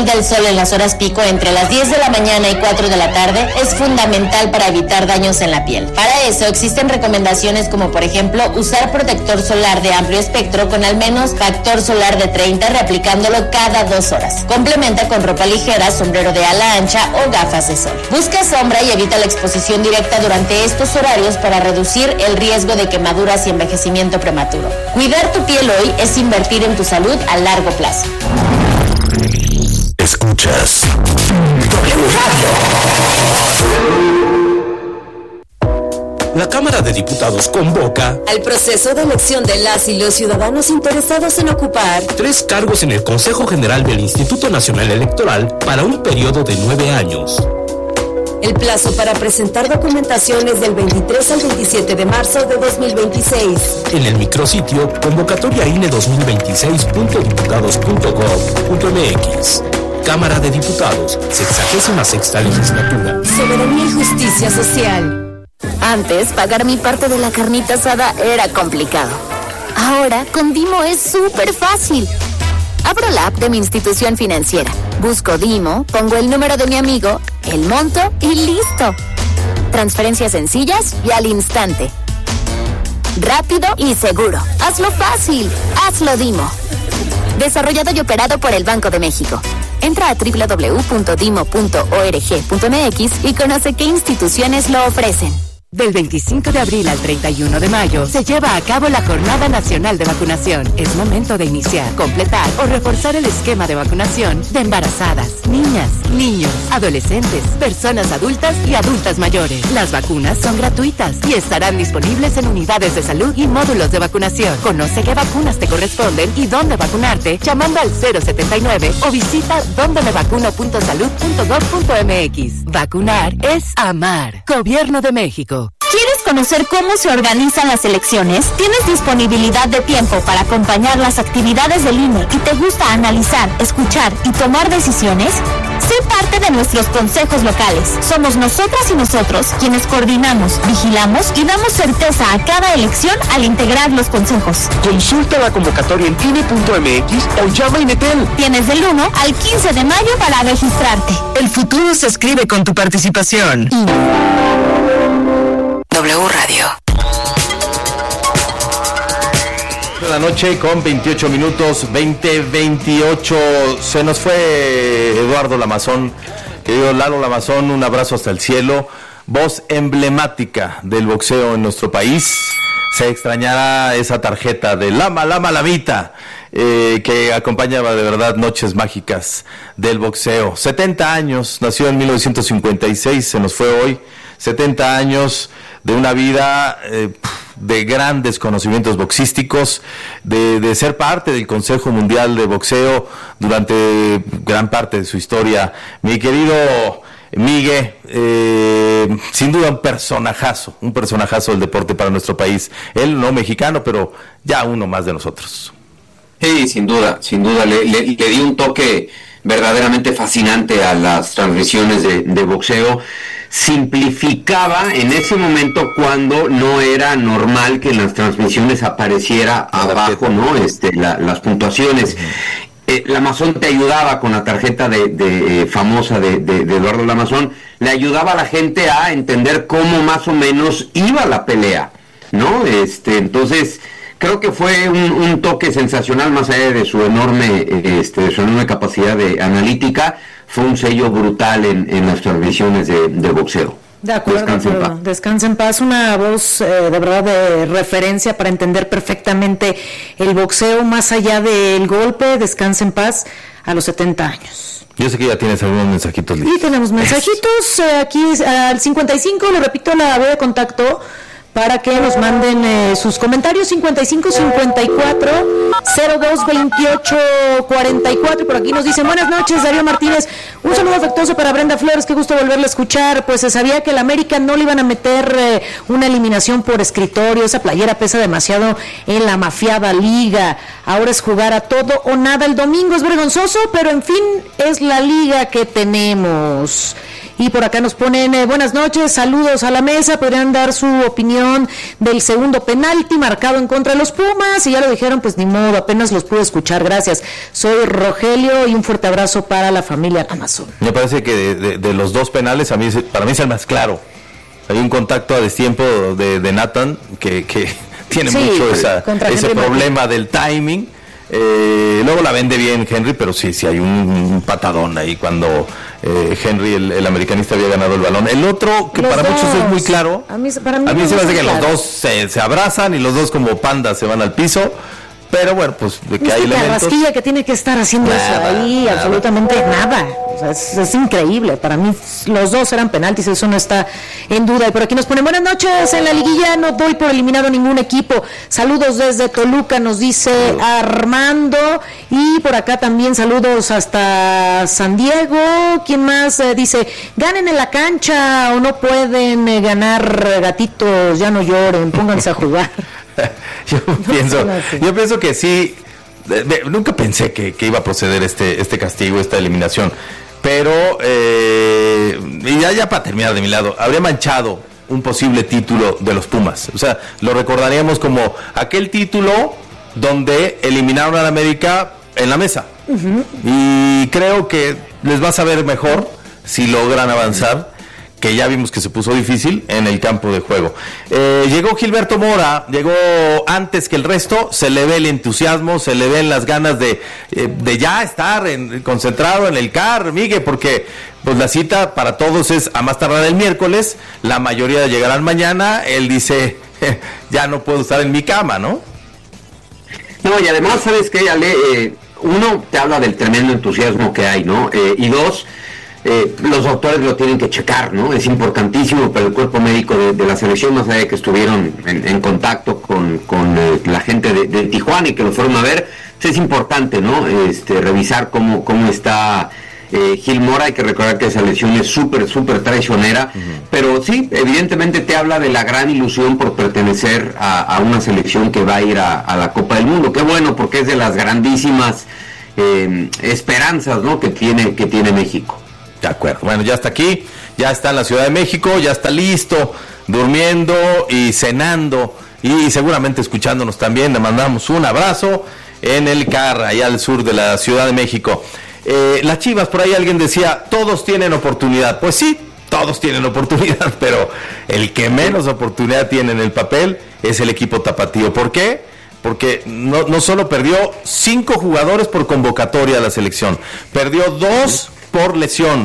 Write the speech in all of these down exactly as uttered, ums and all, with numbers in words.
natural del sol en las horas pico entre las diez de la mañana y cuatro de la tarde es fundamental para evitar daños en la piel. Para eso existen recomendaciones como por ejemplo usar protector solar de amplio espectro con al menos factor solar de treinta, reaplicándolo cada dos horas. Complementa con ropa ligera, sombrero de ala ancha o gafas de sol. Busca sombra y evita la exposición directa durante estos horarios para reducir el riesgo de quemaduras y envejecimiento prematuro. Cuidar tu piel hoy es invertir en tu salud a largo plazo. Escuchas W Radio. La Cámara de Diputados convoca al proceso de elección de las y los ciudadanos interesados en ocupar tres cargos en el Consejo General del Instituto Nacional Electoral para un periodo de nueve años. El plazo para presentar documentación es del veintitrés al veintisiete de marzo de dos mil veintiséis. En el micrositio convocatoria I N E dos mil veintiséis punto diputados punto gov punto m x. Cámara de Diputados, sexagésima sexta legislatura. Soberanía y justicia social. Antes, pagar mi parte de la carnita asada era complicado. Ahora, con Dimo es súper fácil. Abro la app de mi institución financiera, busco Dimo, pongo el número de mi amigo, el monto y listo. Transferencias sencillas y al instante. Rápido y seguro. Hazlo fácil. Hazlo Dimo. Desarrollado y operado por el Banco de México. Entra a doble u doble u doble u punto dimo punto org punto m x y conoce qué instituciones lo ofrecen. Del veinticinco de abril al treinta y uno de mayo se lleva a cabo la Jornada Nacional de Vacunación. Es momento de iniciar, completar o reforzar el esquema de vacunación de embarazadas, niñas, niños, adolescentes, personas adultas y adultas mayores. Las vacunas son gratuitas y estarán disponibles en unidades de salud y módulos de vacunación. Conoce qué vacunas te corresponden y dónde vacunarte llamando al cero setenta y nueve o visita donde me vacuno punto salud punto gov punto m x. Vacunar es amar. Gobierno de México. ¿Quieres conocer cómo se organizan las elecciones? ¿Tienes disponibilidad de tiempo para acompañar las actividades del I N E y te gusta analizar, escuchar y tomar decisiones? Sé parte de nuestros consejos locales. Somos nosotras y nosotros quienes coordinamos, vigilamos y damos certeza a cada elección al integrar los consejos. Consulta la convocatoria en I N E punto m x o llama a Inetel. Tienes del uno al quince de mayo para registrarte. El futuro se escribe con tu participación. I N E. W Radio. De la noche con veintiocho minutos, veinte veintiocho. Se nos fue Eduardo Lamazón, querido Lalo Lamazón, un abrazo hasta el cielo. Voz emblemática del boxeo en nuestro país. Se extrañará esa tarjeta de Lama, Lama, Lamita, eh, que acompañaba de verdad noches mágicas del boxeo. setenta años, nació en mil novecientos cincuenta y seis, se nos fue hoy. setenta años de una vida eh, de grandes conocimientos boxísticos, de, de ser parte del Consejo Mundial de Boxeo durante gran parte de su historia. Mi querido Miguel, eh, sin duda un personajazo, un personajazo del deporte para nuestro país. Él no mexicano, pero ya uno más de nosotros. Sí, sin duda, sin duda, le, le, le dio un toque verdaderamente fascinante a las transmisiones de, de boxeo. Simplificaba en ese momento cuando no era normal que en las transmisiones apareciera abajo, ¿no? Este, la, las puntuaciones. Eh, Lamazón te ayudaba con la tarjeta de, de eh, famosa de, de, de Eduardo Lamazón, le ayudaba a la gente a entender cómo más o menos iba la pelea, ¿no? Este, entonces creo que fue un, un toque sensacional, más allá de su enorme, este, de su enorme capacidad de analítica. Fue un sello brutal en, en las transmisiones de, de boxeo. De acuerdo, Descansa en paz. Descansa en paz, una voz eh, de verdad de referencia para entender perfectamente el boxeo más allá del golpe. Descansa en paz a los setenta años. Yo sé que ya tienes algunos mensajitos listos. Sí, tenemos mensajitos eh, aquí al cincuenta y cinco, le repito la vía de contacto para que nos manden eh, sus comentarios. Cincuenta y cinco cincuenta y cuatro cero dos veintiocho cuarenta y cuatro. Y por aquí nos dicen: buenas noches, Darío Martínez, un saludo afectuoso para Brenda Flores, qué gusto volverla a escuchar. Pues se sabía que el América no le iban a meter eh, una eliminación por escritorio. Esa playera pesa demasiado en la mafiada liga. Ahora es jugar a todo o nada. El domingo es vergonzoso, pero en fin, es la liga que tenemos. Y por acá nos ponen, eh, buenas noches, saludos a la mesa, podrían dar su opinión del segundo penalti marcado en contra de los Pumas, y ya lo dijeron, pues ni modo, apenas los pude escuchar, gracias. Soy Rogelio y un fuerte abrazo para la familia Amazon. Me parece que de, de, de los dos penales, a mí para mí es el más claro. Hay un contacto a destiempo de, de Nathan que, que tiene sí, mucho esa, ese Henry problema Martín. Del timing. Eh, luego la vende bien Henry, pero sí, sí hay un, un patadón ahí cuando eh, Henry, el, el americanista, había ganado el balón. El otro, que los para dos. muchos es muy claro, a mí, para mí, a mí se me hace que claro. los dos se, se abrazan y los dos como pandas se van al piso. Pero bueno, pues de que es hay que elementos. Carrasquilla que tiene que estar haciendo nada, eso ahí, nada. absolutamente nada. O sea, es, es increíble. Para mí los dos eran penaltis, eso no está en duda. Y por aquí nos ponen buenas noches. En la liguilla no doy por eliminado ningún equipo. Saludos desde Toluca, nos dice Armando. Y por acá también saludos hasta San Diego. ¿Quién más? Eh, dice, ganen en la cancha o no pueden eh, ganar, gatitos, ya no lloren, pónganse a jugar. yo pienso yo pienso que sí, de, de, nunca pensé que, que iba a proceder este este castigo, esta eliminación, pero eh, y ya, ya para terminar de mi lado, habría manchado un posible título de los Pumas. O sea, lo recordaríamos como aquel título donde eliminaron a la América en la mesa. Uh-huh. Y creo que les va a saber mejor si logran avanzar, que ya vimos que se puso difícil en el campo de juego. Eh, llegó Gilberto Mora, llegó antes que el resto, se le ve el entusiasmo, se le ven las ganas de, eh, de ya estar en, concentrado en el C A R, Miguel, porque pues la cita para todos es a más tardar el miércoles, la mayoría llegarán mañana, él dice, ya no puedo estar en mi cama, ¿no? No, y además, ¿sabes qué, Ale? Eh, uno, te habla del tremendo entusiasmo que hay, ¿no? Eh, y dos, Eh, los doctores lo tienen que checar, ¿no? Es importantísimo para el cuerpo médico de, de la selección, más allá de que estuvieron en, en contacto con, con eh, la gente de, de Tijuana y que lo fueron a ver, pues es importante, ¿no? Este, revisar cómo, cómo está eh, Gil Mora. Hay que recordar que esa lesión es súper, súper traicionera, uh-huh. pero sí, evidentemente te habla de la gran ilusión por pertenecer a, a una selección que va a ir a, a la Copa del Mundo. Qué bueno, porque es de las grandísimas eh, esperanzas, ¿no? que tiene, que tiene México. De acuerdo, bueno, ya está aquí, ya está en la Ciudad de México, ya está listo, durmiendo y cenando y seguramente escuchándonos también. Le mandamos un abrazo en el C A R, allá al sur de la Ciudad de México. Eh, las Chivas, por ahí alguien decía, todos tienen oportunidad. Pues sí, todos tienen oportunidad, pero el que menos oportunidad tiene en el papel es el equipo tapatío. ¿Por qué? Porque no, no solo perdió cinco jugadores por convocatoria a la selección, perdió dos por lesión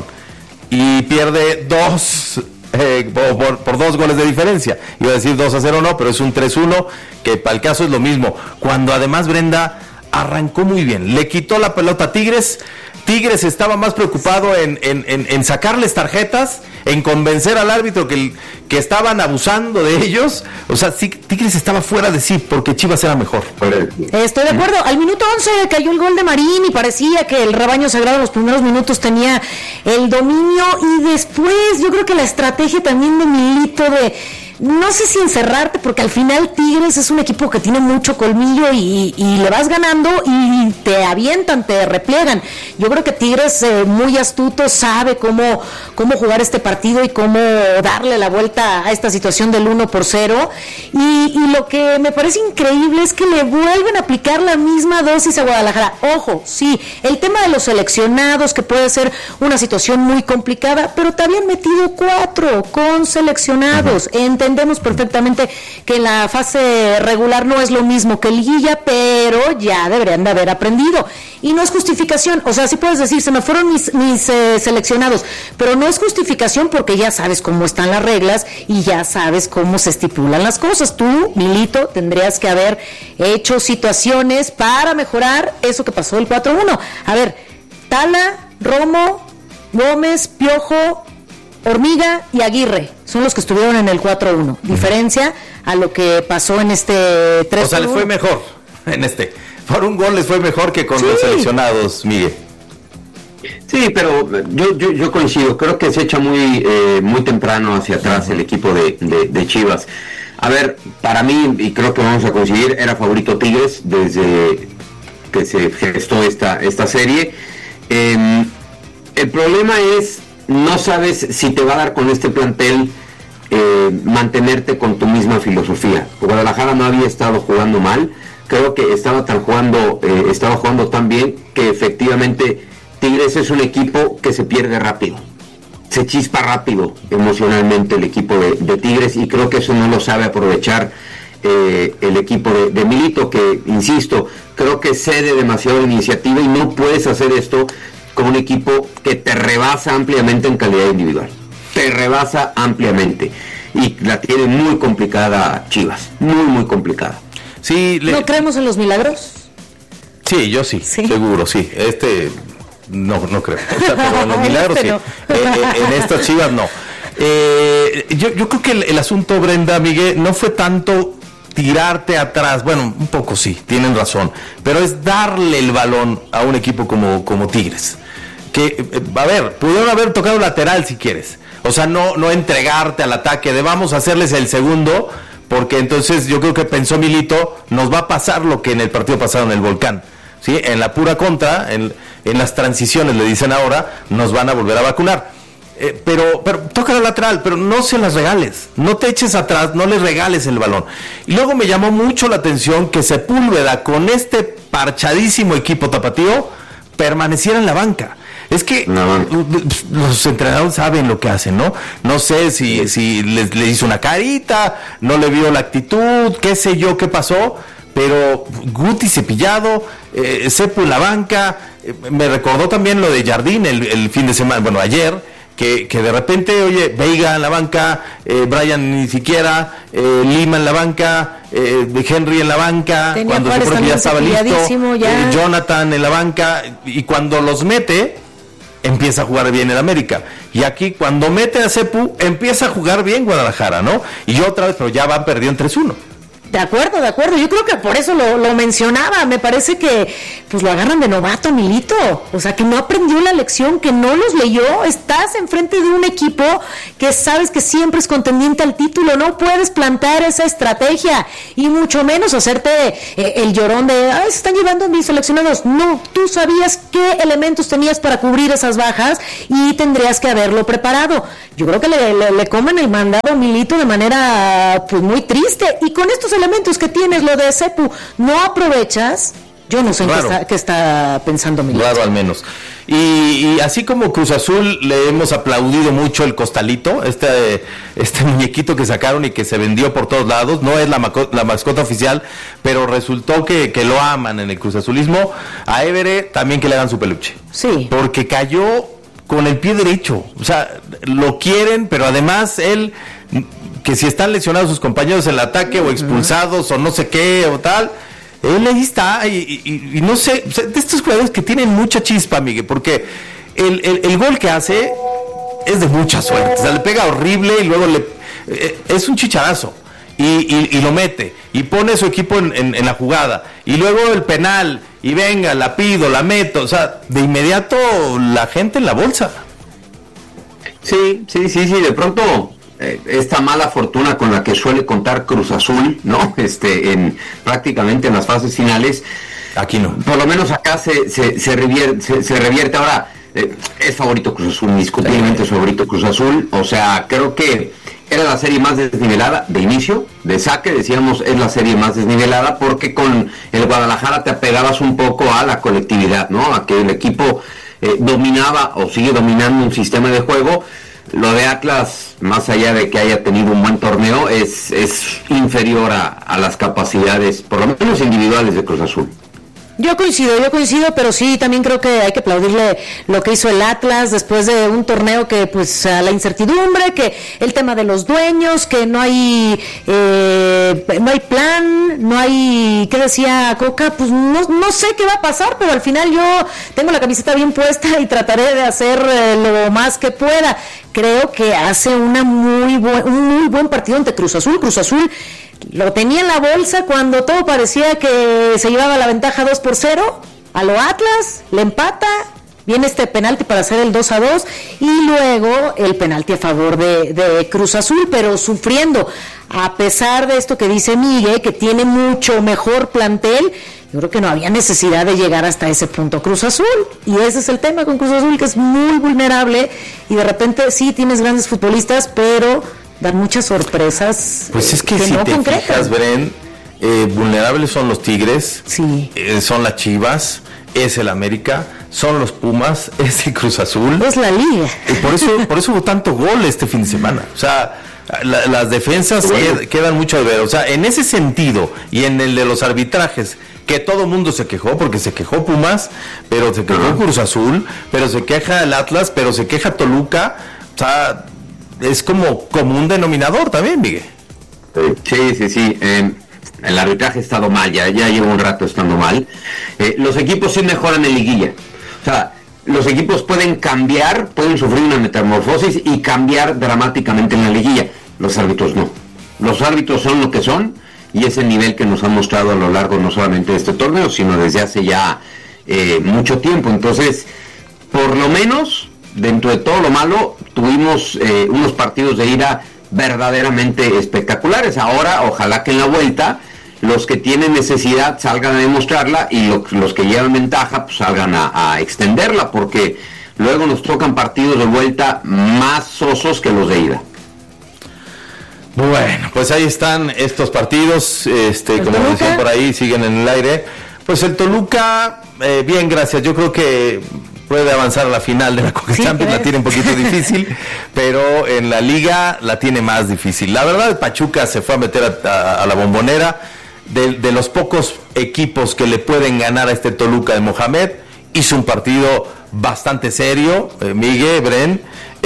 y pierde dos eh, por, por dos goles de diferencia. Iba a decir dos a cero, no, pero es un tres uno, que para el caso es lo mismo. Cuando además Brenda arrancó muy bien, le quitó la pelota a Tigres. Tigres estaba más preocupado en, en, en, en sacarles tarjetas, en convencer al árbitro que, que estaban abusando de ellos. O sea, sí, Tigres estaba fuera de sí porque Chivas era mejor. Estoy de acuerdo. Al minuto once cayó el gol de Marín y parecía que el rebaño sagrado en los primeros minutos tenía el dominio, y después yo creo que la estrategia también de Milito de... no sé si encerrarte, porque al final Tigres es un equipo que tiene mucho colmillo y, y le vas ganando y te avientan, te repliegan. Yo creo que Tigres, eh, muy astuto, sabe cómo, cómo jugar este partido y cómo darle la vuelta a esta situación del uno por cero. Y, y lo que me parece increíble es que le vuelven a aplicar la misma dosis a Guadalajara. Ojo, sí, el tema de los seleccionados, que puede ser una situación muy complicada, pero te habían metido cuatro con seleccionados. Uh-huh. Entendemos perfectamente que la fase regular no es lo mismo que liguilla, pero ya deberían de haber aprendido. Y no es justificación, o sea, sí puedes decir, se me fueron mis, mis eh, seleccionados, pero no es justificación porque ya sabes cómo están las reglas y ya sabes cómo se estipulan las cosas. Tú, Milito, tendrías que haber hecho situaciones para mejorar eso que pasó el cuatro uno. A ver, Tala, Romo, Gómez, Piojo, Hormiga y Aguirre son los que estuvieron en el cuatro uno. Diferencia a lo que pasó en este tres uno. O sea, les fue mejor en este. Por un gol les fue mejor que con sí. los seleccionados, Miguel. Sí, pero yo, yo, yo coincido. Creo que se echa muy, eh, muy temprano hacia atrás el equipo de, de, de Chivas. A ver, para mí, y creo que vamos a coincidir, era favorito Tigres desde que se gestó esta, esta serie. Eh, el problema es no sabes si te va a dar con este plantel eh, mantenerte con tu misma filosofía. Guadalajara no había estado jugando mal, creo que estaba tan jugando, eh, estaba jugando tan bien que efectivamente Tigres es un equipo que se pierde rápido, se chispa rápido emocionalmente el equipo de, de Tigres, y creo que eso no lo sabe aprovechar eh, el equipo de, de Milito, que insisto, creo que cede demasiado iniciativa y no puedes hacer esto con un equipo que te rebasa ampliamente en calidad individual, te rebasa ampliamente, y la tiene muy complicada Chivas, muy muy complicada. Sí, le... ¿No creemos en los milagros? Sí, yo sí, sí. seguro, sí. Este, no, no creo. O sea, pero en los milagros sí. No. Eh, en estas Chivas no. Eh, yo, yo creo que el, el asunto, Brenda, Miguel, no fue tanto tirarte atrás, bueno, un poco sí, tienen razón, pero es darle el balón a un equipo como, como Tigres. Que, a ver, pudieron haber tocado lateral si quieres. O sea, no, no entregarte al ataque de vamos a hacerles el segundo, porque entonces yo creo que pensó Milito, nos va a pasar lo que en el partido pasado en el Volcán, ¿sí? En la pura contra, en, en las transiciones le dicen ahora, nos van a volver a vacunar. Eh, pero, pero toca la lateral, pero no se las regales, no te eches atrás, no le regales el balón. Y luego me llamó mucho la atención que Sepúlveda, con este parchadísimo equipo tapatío, permaneciera en la banca. Es que no. los entrenadores saben lo que hacen, ¿no? No sé si, si les, les hizo una carita, no le vio la actitud, qué sé yo qué pasó, pero Guti cepillado, eh, Sepu en la banca, eh, me recordó también lo de Jardín el, el fin de semana, bueno, ayer, que, que de repente, oye, Veiga en la banca, eh, Brian ni siquiera, eh, Lima en la banca, eh, Henry en la banca, tenía cuando se creo que ya estaba listo, ya. Eh, Jonathan en la banca, y cuando los mete, empieza a jugar bien el América. Y aquí, cuando mete a Sepu, empieza a jugar bien Guadalajara, ¿no? Y otra vez, pero ya van perdiendo tres uno. De acuerdo, de acuerdo. Yo creo que por eso lo, lo mencionaba. Me parece que pues lo agarran de novato, Milito. O sea, que no aprendió la lección, que no los leyó. Estás enfrente de un equipo que sabes que siempre es contendiente al título. No puedes plantar esa estrategia y mucho menos hacerte eh, el llorón de, ay, se están llevando a mis seleccionados. No, tú sabías qué elementos tenías para cubrir esas bajas y tendrías que haberlo preparado. Yo creo que le, le, le comen el mandado a Milito de manera pues muy triste. Y con estos elementos que tienes, lo de Sepu, no aprovechas. Yo no sé en qué está, qué está pensando Milito. Claro, al menos. Y, y así como Cruz Azul le hemos aplaudido mucho el costalito, este este muñequito que sacaron y que se vendió por todos lados, no es la, maco, la mascota oficial, pero resultó que, que lo aman en el Cruz Azulismo. A Évere también que le hagan su peluche. Sí. Porque cayó con el pie derecho. O sea, lo quieren, pero además él, que si están lesionados sus compañeros en el ataque o expulsados o no sé qué o tal, él ahí está y, y, y no sé, o sea, de estos jugadores que tienen mucha chispa, Miguel, porque el, el, el gol que hace es de mucha suerte, o sea, le pega horrible y luego le eh, es un chicharazo y, y, y lo mete y pone a su equipo en, en, en la jugada y luego el penal y venga, la pido, la meto, o sea, de inmediato la gente en la bolsa. Sí, sí, sí, sí, de pronto eh, esta mala fortuna con la que suele contar Cruz Azul, ¿no? Este, en prácticamente en las fases finales. Aquí no. Por lo menos acá se, se, se, revierte, se, se revierte. Ahora, eh, es favorito Cruz Azul, indiscutiblemente es favorito Cruz Azul. O sea, creo que era la serie más desnivelada de inicio, de saque, decíamos, es la serie más desnivelada, porque con el Guadalajara te apegabas un poco a la colectividad, ¿no? A que el equipo eh, dominaba o sigue dominando un sistema de juego. Lo de Atlas, más allá de que haya tenido un buen torneo, es, es inferior a, a las capacidades, por lo menos individuales, de Cruz Azul. Yo coincido, yo coincido, pero sí, también creo que hay que aplaudirle lo que hizo el Atlas después de un torneo que, pues, a la incertidumbre, que el tema de los dueños, que no hay eh, no hay plan, no hay, ¿qué decía Coca? Pues no, no sé qué va a pasar, pero al final yo tengo la camiseta bien puesta y trataré de hacer eh, lo más que pueda. Creo que hace una muy buen, un muy buen partido ante Cruz Azul. Cruz Azul lo tenía en la bolsa cuando todo parecía que se llevaba la ventaja dos por cero, a lo Atlas, le empata viene este penalti para hacer el dos a dos y luego el penalti a favor de, de Cruz Azul, pero sufriendo. A pesar de esto que dice Miguel, que tiene mucho mejor plantel, yo creo que no había necesidad de llegar hasta ese punto Cruz Azul, y ese es el tema con Cruz Azul, que es muy vulnerable y de repente sí tienes grandes futbolistas, pero dan muchas sorpresas. Pues es que, que si no te concretan. Fijas, Bren, eh, vulnerables son los Tigres, sí. eh, son las Chivas, es el América, son los Pumas, es el Cruz Azul. Es la Liga. Y por eso, por eso hubo tanto gol este fin de semana. O sea, la, las defensas bueno. qued, quedan mucho de ver. O sea, en ese sentido y en el de los arbitrajes, que todo el mundo se quejó, porque se quejó Pumas, pero se quejó uh-huh. Cruz Azul, pero se queja el Atlas, pero se queja Toluca. O sea, es como, como un denominador también, Miguel. Sí, sí, sí. Eh, el arbitraje ha estado mal, ya, ya lleva un rato estando mal. Eh, los equipos sí mejoran en liguilla. O sea, los equipos pueden cambiar, pueden sufrir una metamorfosis y cambiar dramáticamente en la liguilla. Los árbitros no. Los árbitros son lo que son, y es el nivel que nos han mostrado a lo largo no solamente de este torneo, sino desde hace ya eh, mucho tiempo. Entonces, por lo menos, dentro de todo lo malo, tuvimos eh, unos partidos de ida verdaderamente espectaculares. Ahora, ojalá que en la vuelta los que tienen necesidad salgan a demostrarla y lo, los que llevan ventaja pues salgan a, a extenderla, porque luego nos tocan partidos de vuelta más sosos que los de ida. Bueno, pues ahí están estos partidos, este, como Toluca? decían por ahí, siguen en el aire. Pues el Toluca, eh, bien, gracias. Yo creo que puede avanzar a la final de la Conca sí, Champions, la tiene un poquito difícil, pero en la Liga la tiene más difícil. La verdad, el Pachuca se fue a meter a, a, a la Bombonera. De, de los pocos equipos que le pueden ganar a este Toluca de Mohamed, hizo un partido bastante serio, eh, Miguel, Bren,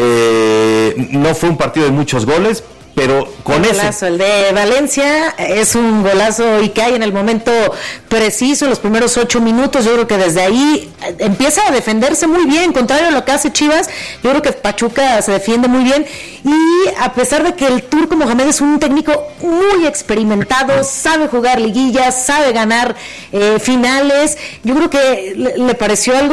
eh, no fue un partido de muchos goles, pero con ese... Golazo, el de Valencia es un golazo y cae en el momento preciso, en los primeros ocho minutos. Yo creo que desde ahí empieza a defenderse muy bien, contrario a lo que hace Chivas. Yo creo que Pachuca se defiende muy bien, y a pesar de que el Turco Mohamed es un técnico muy experimentado, sabe jugar liguillas, sabe ganar eh, finales, yo creo que le, le pareció algo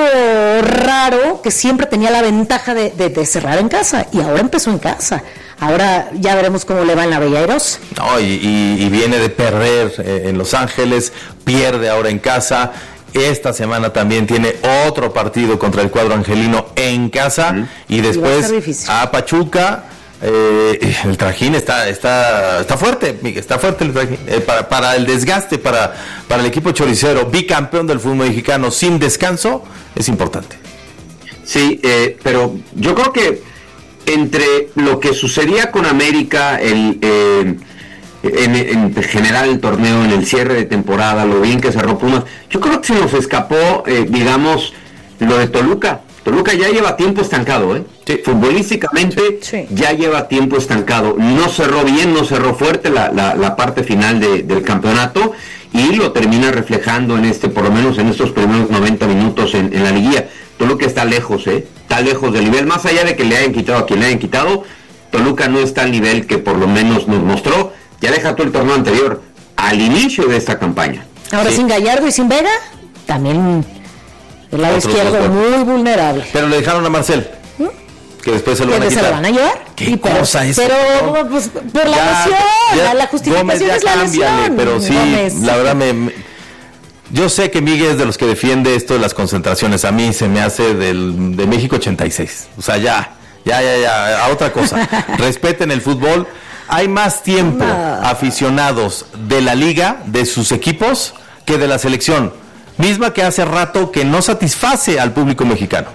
raro que siempre tenía la ventaja de, de, de cerrar en casa, y ahora empezó en casa. Ahora ya veremos cómo le va en la Bella Airos. No, y, y, y viene de perder eh, en Los Ángeles, pierde ahora en casa. Esta semana también tiene otro partido contra el cuadro angelino en casa, uh-huh. y después y a Pachuca. Eh, el trajín está está está fuerte, Miguel, está fuerte el trajín, eh, para, para el desgaste, para, para el equipo choricero, bicampeón del fútbol mexicano sin descanso, es importante. Sí, eh, pero yo creo que entre lo que sucedía con América, el, eh, en, en general el torneo, en el cierre de temporada, lo bien que cerró Pumas, yo creo que se nos escapó, eh, digamos, lo de Toluca. Toluca ya lleva tiempo estancado, ¿eh? Sí. Futbolísticamente sí. ya lleva tiempo estancado. No cerró bien, no cerró fuerte la, la, la parte final de, del campeonato, y lo termina reflejando en este, por lo menos en estos primeros noventa minutos en, en la liguilla. Toluca está lejos, ¿eh? Está lejos del nivel, más allá de que le hayan quitado a quien le hayan quitado, Toluca no está al nivel que por lo menos nos mostró, ya deja todo el torneo anterior, al inicio de esta campaña. Ahora sí. Sin Gallardo y sin Vega, también el lado Otros izquierdo dos, muy vulnerable. Pero le dejaron a Marcel, ¿Mm? que después se lo van a quitar. ¿Se lo van a llevar? ¿Qué y cosa pero, es? Pero ¿no? pues, por la ya, lesión, ya, la justificación Gómez, es la cámbiale, lesión. Pero sí, Gómez. La verdad me... me Yo sé que Miguel es de los que defiende esto de las concentraciones. A mí se me hace del, de México ochenta y seis. O sea, ya, ya, ya, ya, a otra cosa. Respeten el fútbol. Hay más tiempo no. aficionados de la liga, de sus equipos, que de la selección. Misma que hace rato que no satisface al público mexicano.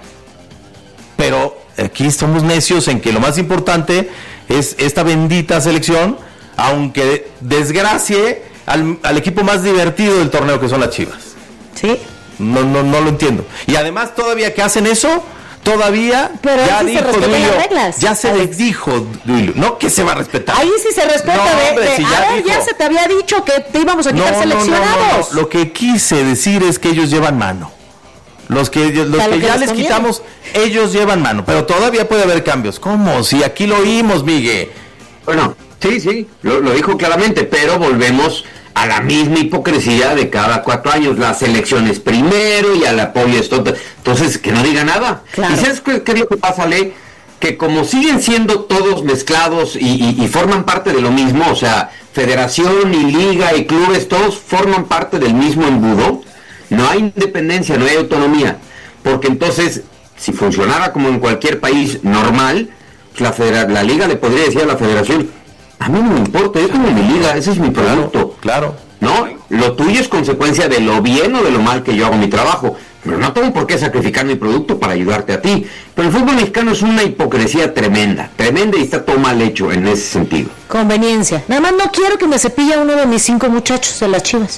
Pero aquí somos necios en que lo más importante es esta bendita selección, aunque desgracie Al, al equipo más divertido del torneo, que son las Chivas. Sí. No, no, no lo entiendo. Y además todavía que hacen eso, todavía pero ya sí dijo se Duilio, las reglas. ya se les dijo Duilio, no que se va a respetar. Ahí sí se respeta. No, de, hombre, de, si a ya, ver, dijo, ya se te había dicho que te íbamos a quitar no, seleccionados. No, no, no, no. Lo que quise decir es que ellos llevan mano. Los que, los que, que ya les conviene. Quitamos, ellos llevan mano, pero todavía puede haber cambios. ¿Cómo? Si aquí lo oímos, Miguel. Bueno, sí, sí, lo, lo dijo claramente, pero volvemos a la misma hipocresía de cada cuatro años, las elecciones primero y al apoyo esto. Entonces, que no diga nada. Claro. ¿Y sabes qué, qué es lo que pasa, Le? Que como siguen siendo todos mezclados y, y, y forman parte de lo mismo, o sea, federación y liga y clubes, todos forman parte del mismo embudo, no hay independencia, no hay autonomía, porque entonces, si funcionara como en cualquier país normal, la, federa- la liga le podría decir a la federación, a mí no me importa, yo tengo mi liga, ese es mi producto. Claro. No, lo tuyo es consecuencia de lo bien o de lo mal que yo hago mi trabajo, pero no tengo por qué sacrificar mi producto para ayudarte a ti. Pero el fútbol mexicano es una hipocresía tremenda, tremenda, y está todo mal hecho en ese sentido. Conveniencia. Nada más no quiero que me cepille uno de mis cinco muchachos de las Chivas.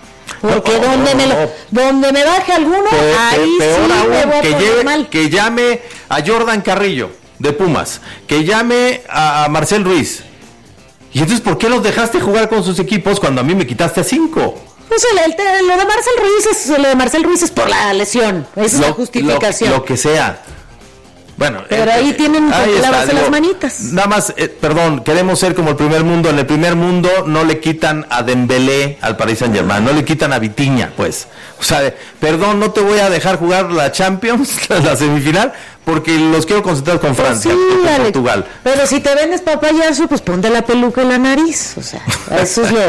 Porque No, no, donde, no, me lo- no. donde me baje alguno, Pe- ahí pe- peor sí aún, me voy a que, poner lleve- mal. que llame a Jordan Carrillo de Pumas, que llame a, a Marcel Ruiz. ¿Y entonces por qué los dejaste jugar con sus equipos cuando a mí me quitaste a cinco? Pues el- el te- lo de Marcel Ruiz es lo de Marcel Ruiz es por la lesión. Esa es la Lo- justificación. Lo, lo que sea. Bueno, Pero eh, ahí eh, tienen que ahí está, lavarse digo, las manitas. Nada más, eh, perdón, queremos ser como el primer mundo. En el primer mundo no le quitan a Dembélé al Paris Saint-Germain, no le quitan a Vitinha, pues. O sea, eh, perdón, no te voy a dejar jugar la Champions, la semifinal, porque los quiero concentrar con Pues Francia, sí, con Alex. Portugal. Pero si te vendes papayazo, pues ponte la peluca en la nariz. O sea, eso es lo...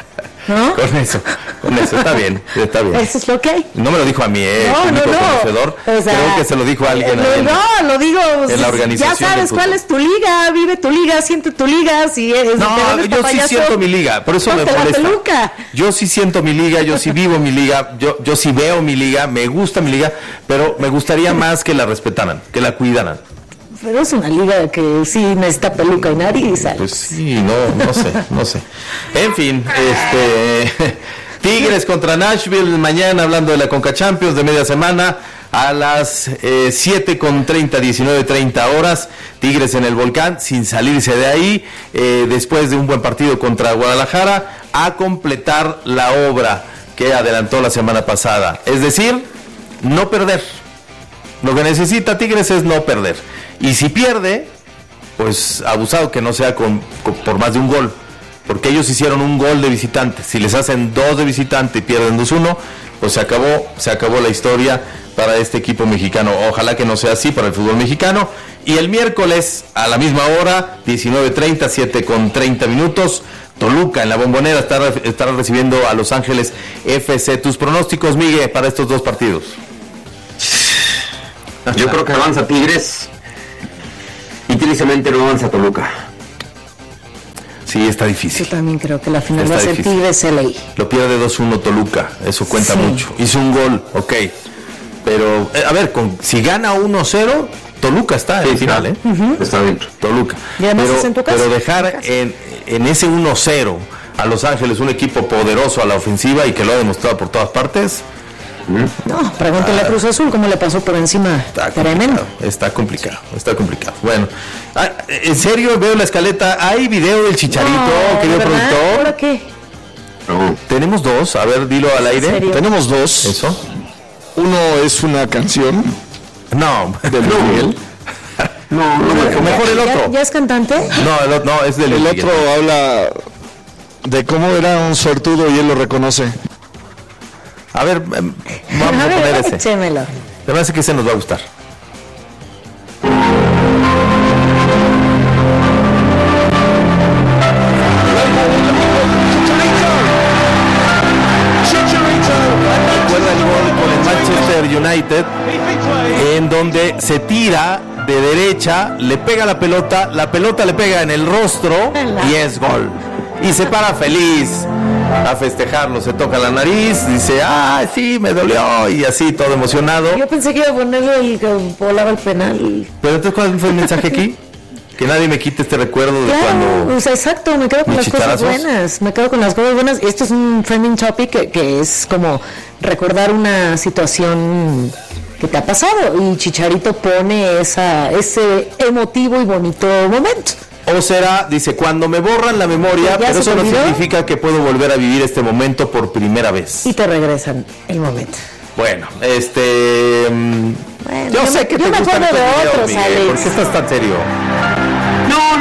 ¿No? Con eso, con eso, está bien, está bien. Eso es lo que hay. No me lo dijo a mí, eh, No, el no, único no. conocedor. O sea, Creo que se lo dijo a alguien. No, ahí en- no, lo digo. en la organización Ya sabes del cuál fútbol. es tu liga, vive tu liga, siente tu liga. Si es, No, te vendes yo sí papayazo, siento mi liga, por eso me ponte la molesta. peluca. Yo sí siento mi liga, yo sí vivo mi liga, yo, yo sí veo mi liga, me gusta mi liga, pero me gustaría más que la respetaran, que la cuidaran. Pero es una liga que sí necesita peluca y nariz. Alex. Pues sí, no, no sé, no sé. En fin, este Tigres contra Nashville mañana, hablando de la Conca Champions de media semana a las eh, siete con treinta, diecinueve treinta horas. Tigres en el Volcán sin salirse de ahí, eh, después de un buen partido contra Guadalajara, a completar la obra que adelantó la semana pasada, es decir, no perder. Lo que necesita Tigres es no perder. Y si pierde, pues abusado que no sea con, con- por más de un gol. Porque ellos hicieron un gol de visitante. Si les hacen dos de visitante y pierden dos uno, pues se acabó, se acabó la historia para este equipo mexicano. Ojalá que no sea así para el fútbol mexicano. Y el miércoles, a la misma hora, diecinueve treinta, siete con treinta minutos, Toluca en la Bombonera estará, estará recibiendo a Los Ángeles F C. Tus pronósticos, Miguel, para estos dos partidos. Yo creo que avanza Tigres y tristemente no avanza Toluca. Sí, está Yo difícil. también creo que la final Está va a ser difícil. Tigres L A. Lo pierde dos uno Toluca, eso cuenta Sí. mucho. Hizo un gol, ok. Pero, eh, a ver, con, si gana uno cero, Toluca está en Sí, el final, ¿eh? está, está dentro. Toluca. Y además Pero, es en tu casa. pero dejar en, en ese uno cero a Los Ángeles un equipo poderoso a la ofensiva y que lo ha demostrado por todas partes, No, pregúntale a Cruz Azul cómo le pasó por encima. está Tremendo. complicado. Está complicado, está complicado. Bueno, ah, en serio, veo la escaleta. ¿Hay video del Chicharito, No, querido ¿verdad? productor? ¿Ahora qué? No. Tenemos dos, a ver, dilo al aire. serio? Tenemos dos. Eso. Uno es una canción No, de Luis Miguel. No, no, mejor, mejor el ¿Ya, otro. ya es cantante? No, el otro, no, es del El Miguel. otro habla de cómo era un suertudo y él lo reconoce. A ver, em, vamos a ver, poner ese. échemelo. Me parece que ese nos va a gustar. Recuerda el gol con el Manchester United, en donde se tira de derecha, le pega la pelota, la pelota le pega en el rostro y es gol. Y se para feliz a festejarlo, se toca la nariz, dice, ah, sí, me dolió, y así todo emocionado. Yo pensé que iba a ponerle el que volaba el penal. Pero entonces, ¿cuál fue el mensaje aquí? Que nadie me quite este recuerdo de Claro, cuando... o sea, exacto, me quedo con mis las cosas chicharazos. buenas, me quedo con las cosas buenas. Esto es un trending topic que, que es como recordar una situación que te ha pasado y Chicharito pone esa, ese emotivo y bonito momento. O será, dice, cuando me borran la memoria, ¿Ya pero se eso te no olvidó? significa que puedo volver a vivir este momento por primera vez. Y te regresan el momento. Bueno, este... mm, Bueno, yo yo sé me- que yo te me gustan acuerdo estos de videos, otros, Miguel, Alex. ¿por qué estás tan serio? no, no,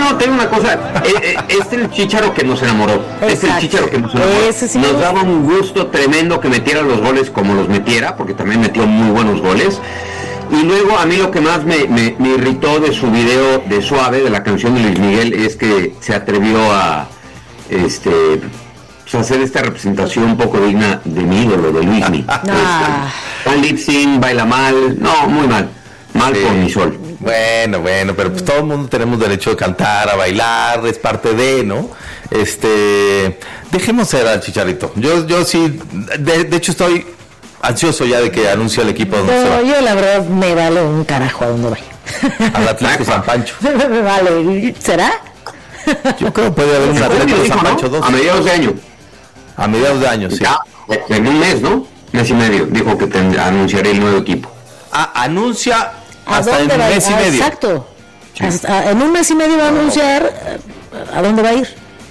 no, te digo una cosa, eh, eh, este es el Chícharo que nos enamoró, este es el Chícharo que nos enamoró, sí nos daba un gusto tremendo que metiera los goles como los metiera, porque también metió muy buenos goles. Y luego a mí lo que más me, me, me irritó de su video de Suave, de la canción de Luis Miguel, es que se atrevió a este pues, hacer esta representación un poco digna de mi ídolo, de Luismi. Ah. Tan lip sync, baila mal, no, muy mal, mal sí. Por mi sol. Bueno, bueno, pero pues todo el mundo tenemos derecho a cantar, a bailar, es parte de, ¿no? Este, dejemos ser al Chicharito. Yo, yo sí, de, de hecho estoy ansioso ya de que anuncie el equipo donde pero se va. Yo la verdad me vale un carajo a dónde vaya. Al Atlético San Pancho. Me vale, ¿será? Yo creo que puede haber un Atlético San Pancho dos. A mediados de año. A mediados de año, sí. Ya, en un mes, ¿no? Mes y medio, dijo que tendrá, anunciaría el nuevo equipo. Ah, anuncia hasta en un mes y medio. Exacto. Sí. Hasta, en un mes y medio va a anunciar a dónde va a ir.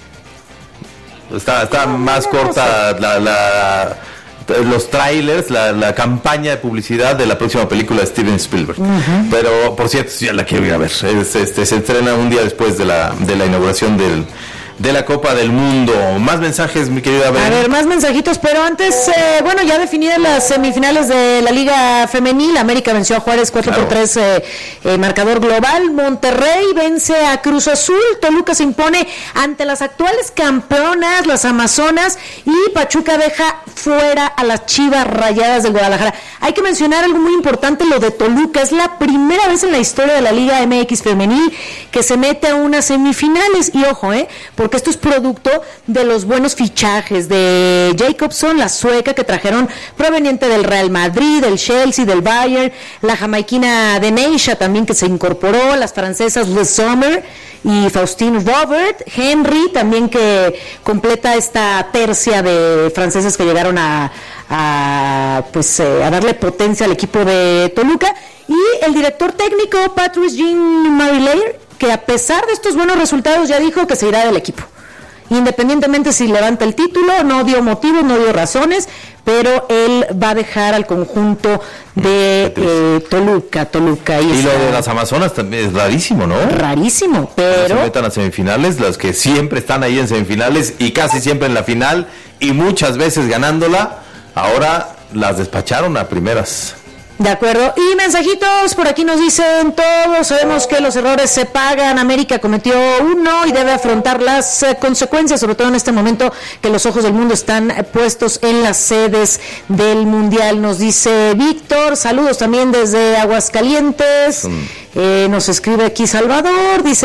Está, está más corta la, la los trailers, la, la campaña de publicidad de la próxima película de Steven Spielberg. Uh-huh. Pero, por cierto, ya la quiero ir a ver. Es, este, se estrena un día después de la, de la inauguración del, de la Copa del Mundo. Más mensajes, mi querida Ben. A ver, más mensajitos, pero antes, eh, bueno, ya definidas las semifinales de la Liga Femenil. América venció a Juárez cuatro por tres, eh, eh, marcador global. Monterrey vence a Cruz Azul. Toluca se impone ante las actuales campeonas, las Amazonas, y Pachuca deja fuera a las Chivas Rayadas del Guadalajara. Hay que mencionar algo muy importante, lo de Toluca. Es la primera vez en la historia de la Liga M X Femenil que se mete a unas semifinales. Y ojo, eh, porque esto es producto de los buenos fichajes de Jacobson, la sueca que trajeron proveniente del Real Madrid, del Chelsea, del Bayern, la jamaiquina de Neisha también que se incorporó, las francesas Le Sommer y Faustine Robert, Henry también que completa esta tercia de franceses que llegaron a, a pues eh, a darle potencia al equipo de Toluca, y el director técnico Patrice Jean-Marie, que a pesar de estos buenos resultados ya dijo que se irá del equipo. Independientemente si levanta el título, no dio motivos, no dio razones, pero él va a dejar al conjunto de eh, Toluca, Toluca. Y, y lo de las Amazonas también es rarísimo, ¿no? Rarísimo, pero... Se metan a semifinales, las que siempre están ahí en semifinales y casi siempre en la final y muchas veces ganándola, ahora las despacharon a primeras. De acuerdo, y mensajitos por aquí nos dicen: todos sabemos que los errores se pagan, América cometió uno y debe afrontar las eh, consecuencias, sobre todo en este momento que los ojos del mundo están eh, puestos en las sedes del Mundial, nos dice Víctor. Saludos también desde Aguascalientes. mm. eh, nos escribe aquí Salvador, dice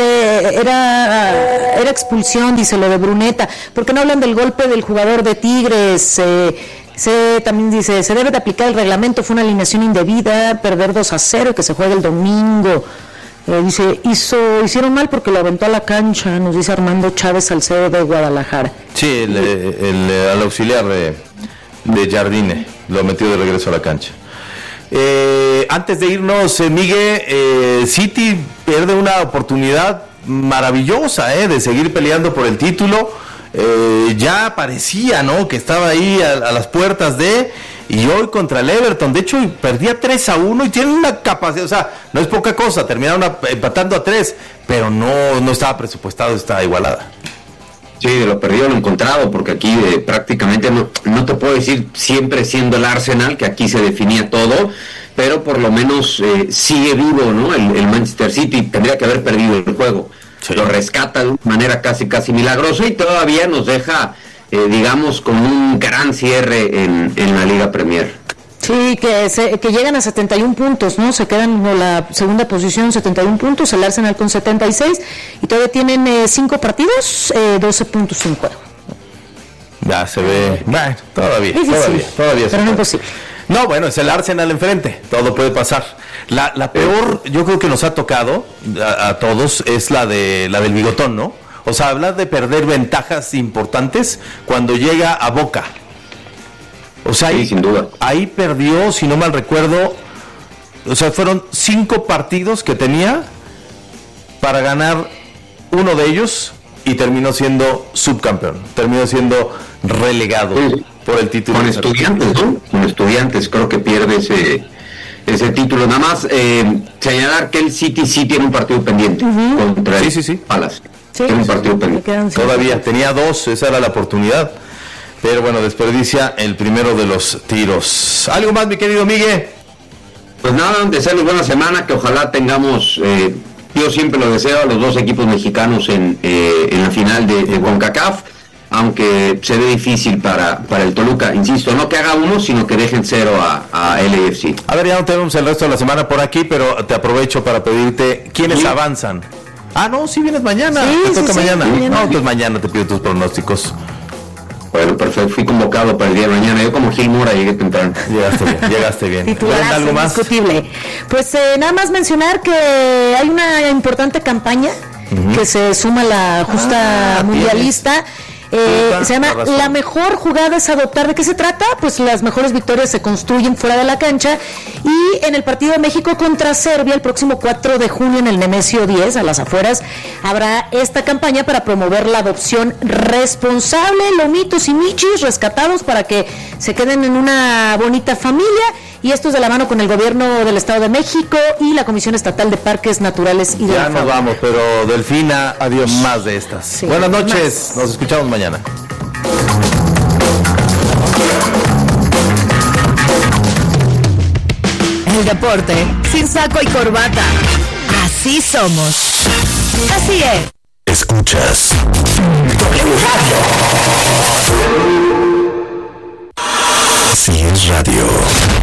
era, era expulsión, dice lo de Bruneta, ¿por qué no hablan del golpe del jugador de Tigres? eh, Se, también dice, se debe de aplicar el reglamento, fue una alineación indebida, perder dos a cero, que se juegue el domingo. Eh, dice, hizo, hicieron mal porque lo aventó a la cancha, nos dice Armando Chávez Salcedo de Guadalajara. Sí, el, el, el, el auxiliar de, de Jardine lo metió de regreso a la cancha. Eh, antes de irnos, eh, Miguel, eh, City pierde una oportunidad maravillosa eh, de seguir peleando por el título. Eh, ya parecía, ¿no?, que estaba ahí a, a las puertas de, y hoy contra el Everton, de hecho perdía tres a uno y tiene una capacidad, o sea, no es poca cosa, terminaron a, empatando a tres, pero no, no estaba presupuestado esta igualada. Sí, de lo perdido lo encontrado, porque aquí eh, prácticamente no, no te puedo decir siempre siendo el Arsenal, que aquí se definía todo, pero por lo menos eh, sigue vivo, ¿no?, el, el Manchester City. Tendría que haber perdido el juego. Sí. Lo rescata de una manera casi casi milagrosa y todavía nos deja, eh, digamos, con un gran cierre en, en la Liga Premier. Sí, que, se, que llegan a setenta y uno puntos, ¿no? Se quedan en la segunda posición, setenta y uno puntos, el Arsenal con setenta y seis, y todavía tienen eh, cinco partidos, eh, doce puntos en juego. Ya se ve, bueno, todavía, difícil, todavía, todavía. Pero no imposible. No, bueno, es el Arsenal enfrente, todo puede pasar. La, la peor, yo creo que nos ha tocado a, a todos, es la de la del bigotón, ¿no? O sea, hablar de perder ventajas importantes cuando llega a Boca. O sea, sí, ahí, sin duda. Ahí perdió, si no mal recuerdo, o sea, fueron cinco partidos que tenía para ganar uno de ellos y terminó siendo subcampeón, terminó siendo relegado sí. por el título. Con Estudiantes, ¿no? Con Estudiantes creo que pierde ese ese título. Nada más eh, señalar que el City sí tiene un partido pendiente uh-huh. contra sí, el sí, sí. Palace. Sí, tiene un partido pendiente. Todavía tenía dos, esa era la oportunidad. Pero bueno, desperdicia el primero de los tiros. ¿Algo más, mi querido Miguel? Pues nada, desearles buena semana, que ojalá tengamos, eh, yo siempre lo deseo a los dos equipos mexicanos en, eh, en la final de, de CONCACAF, aunque se ve difícil para, para el Toluca. Insisto, no que haga uno, sino que dejen cero a, a L A F C. A ver, ya no tenemos el resto de la semana por aquí, pero te aprovecho para pedirte quiénes sí. avanzan. Ah, no, sí vienes mañana. Sí, te toca sí, mañana. Sí, mañana. No, pues mañana te pido tus pronósticos. Bueno, perfecto, fui convocado para el día de mañana. Yo como Gil Mora llegué temprano. Llegaste bien, llegaste bien. Titulazo, ¿algo más? Indiscutible. Pues eh, nada más mencionar que hay una importante campaña uh-huh. que se suma a la justa ah, mundialista. Eh, se llama La mejor jugada es adoptar. ¿De qué se trata? Pues las mejores victorias se construyen fuera de la cancha, y en el partido de México contra Serbia el próximo cuatro de junio en el Nemesio diez, a las afueras, habrá esta campaña para promover la adopción responsable, lomitos y michis rescatados para que se queden en una bonita familia, y esto es de la mano con el gobierno del Estado de México y la Comisión Estatal de Parques Naturales y de Ya nos vamos, pero Delfina, adiós, más de estas. Sí, buenas noches, más. Nos escuchamos mañana. El deporte sin saco y corbata. Así somos. Así es. Escuchas W Radio. Así es radio.